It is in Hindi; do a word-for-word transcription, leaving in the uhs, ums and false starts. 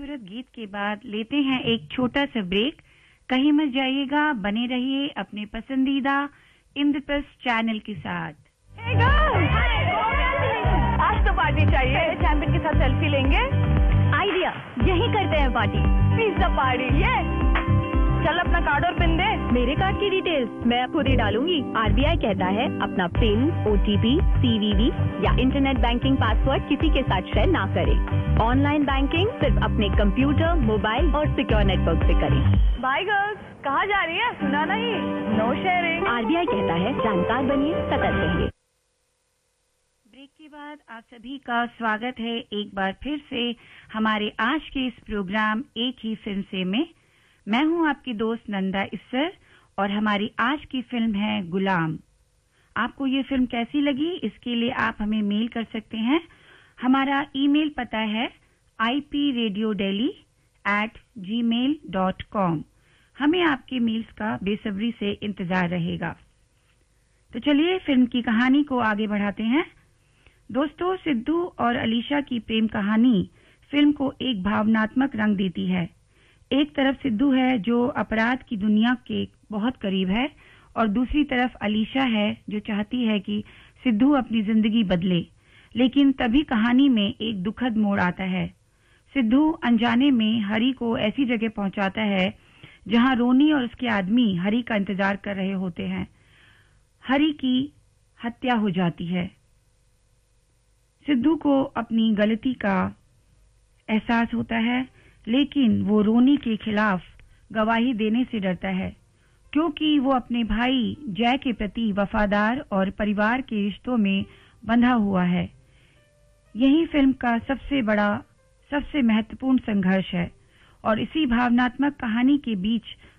खूबसूरत गीत के बाद लेते हैं एक छोटा सा ब्रेक। कहीं मत जाइएगा, बने रहिए अपने पसंदीदा इंद्रप्रस्थ चैनल के साथ। hey girls, आज तो पार्टी चाहिए। चैंपियन के साथ सेल्फी लेंगे। आइडिया, यही करते हैं पार्टी। Pizza party. ये चल अपना कार्ड और पिन दे। मेरे कार्ड की डिटेल्स मैं खुद ही डालूंगी। आरबीआई कहता है अपना पिन, ओटीपी, सीवीवी या इंटरनेट बैंकिंग पासवर्ड किसी के साथ शेयर ना करें। ऑनलाइन बैंकिंग सिर्फ अपने कंप्यूटर, मोबाइल और सिक्योर नेटवर्क से करें। बाय गर्ल्स, कहाँ जा रही है? सुना नहीं? No sharing. आरबीआई कहता है जानकार बनिए, सतर्क रहिए। ब्रेक के बाद आप सभी का स्वागत है एक बार फिर से हमारे आज के इस प्रोग्राम एक ही फिल्म से में। मैं हूं आपकी दोस्त नंदा इस्सर और हमारी आज की फिल्म है गुलाम। आपको ये फिल्म कैसी लगी, इसके लिए आप हमें मेल कर सकते हैं। हमारा ईमेल पता है I P radio daily eight ji mail dot com. हमें आपके मेल्स का बेसब्री से इंतजार रहेगा। तो चलिए फिल्म की कहानी को आगे बढ़ाते हैं। दोस्तों, सिद्धू और अलीशा की प्रेम कहानी फिल्म को एक भावनात्मक रंग देती है। एक तरफ सिद्धू है जो अपराध की दुनिया के बहुत करीब है और दूसरी तरफ अलीशा है जो चाहती है कि सिद्धू अपनी जिंदगी बदले। लेकिन तभी कहानी में एक दुखद मोड़ आता है। सिद्धू अनजाने में हरी को ऐसी जगह पहुंचाता है जहां रोनी और उसके आदमी हरी का इंतजार कर रहे होते हैं। हरी की हत्या हो जाती है। सिद्धू को अपनी गलती का एहसास होता है, लेकिन वो रोनी के खिलाफ गवाही देने से डरता है क्योंकि वो अपने भाई जय के प्रति वफादार और परिवार के रिश्तों में बंधा हुआ है। यही फिल्म का सबसे बड़ा, सबसे महत्वपूर्ण संघर्ष है और इसी भावनात्मक कहानी के बीच